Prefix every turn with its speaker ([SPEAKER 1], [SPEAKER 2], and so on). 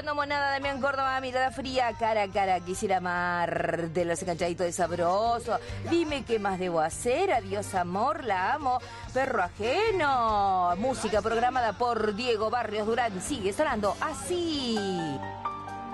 [SPEAKER 1] Fernando Monada, Damián Córdoba, mirada fría, cara a cara, quisiera amarte, los enganchaditos de sabroso. Dime qué más debo hacer, adiós amor, la amo, perro ajeno. Música programada por Diego Barrios Durán, sigue sonando así.